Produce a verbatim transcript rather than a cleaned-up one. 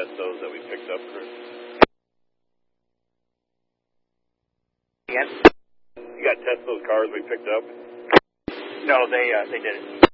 test those that we picked up, Chris? Again? You got to test those cars we picked up? No, they uh, they didn't.